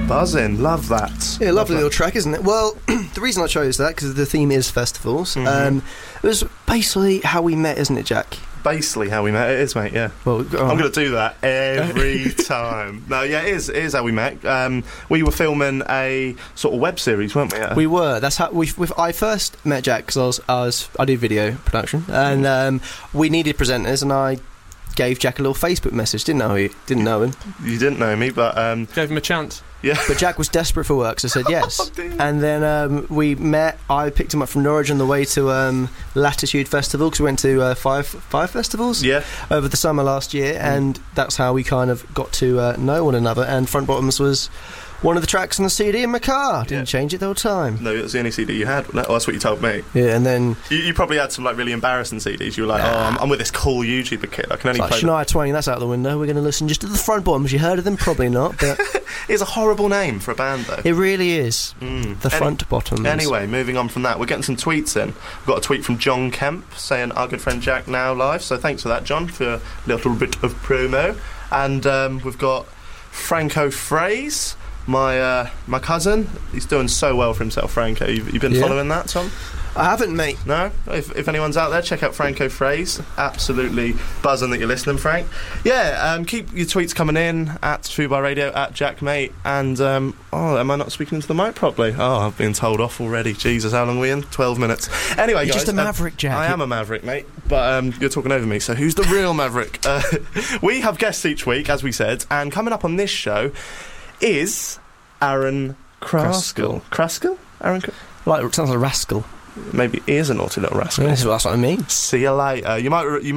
Buzzing, love that. Yeah, lovely little track, isn't it? Well, the reason I chose that, because the theme is festivals, it was basically how we met, isn't it, Jack? Basically how we met. It is, mate, yeah. Well, I'm going to do that every time. No, yeah, it is how we met. We were filming a sort of web series, weren't we? We were. That's how I first met Jack, because I do video production, and we needed presenters, and I gave Jack a little Facebook message. Didn't know him. You didn't know me, but gave him a chance. Yeah. But Jack was desperate for work, so I said yes. And then we met. I picked him up from Norwich on the way to Latitude Festival, because we went to five festivals over the summer last year, and that's how we kind of got to know one another. And Front Bottoms was one of the tracks on the CD in my car. Didn't change it the whole time. No, it was the only CD you had. Oh, that's what you told me. Yeah, and then you probably had some like really embarrassing CDs. You were like, I'm with this cool YouTuber kid. I can only play Shania Twain. That's out the window. We're going to listen just to the Front Bottoms. You heard of them? Probably not. But it's a horrible name for a band, though. It really is. The Front Bottoms. Anyway, moving on from that, we're getting some tweets in. We've got a tweet from John Kemp saying our good friend Jack now live. So thanks for that, John, for a little bit of promo. And we've got Franco Fraze. My cousin, he's doing so well for himself, Franco. You've been following that, Tom? I haven't, mate. No? If anyone's out there, check out Franco Fraze. Absolutely buzzing that you're listening, Frank. Yeah, keep your tweets coming in at Fubar Radio, at JackMate. And, am I not speaking into the mic properly? Oh, I've been told off already. Jesus, how long are we in? 12 minutes. Anyway, you're guys, just a maverick, Jack. I am a maverick, mate. But you're talking over me, so who's the real maverick? We have guests each week, as we said, and coming up on this show is Aaron Kraskell. Kraskell? Aaron Like, it sounds like a rascal. Maybe he is a naughty little rascal. That's what I mean. See you later. You might